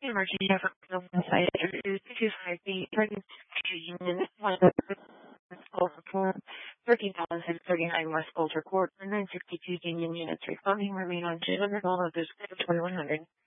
Emergency effort site introduced 258 pregnant Union 13,639 West Boulder Court, and 962 Union units responding remain on 200 all of this 2100.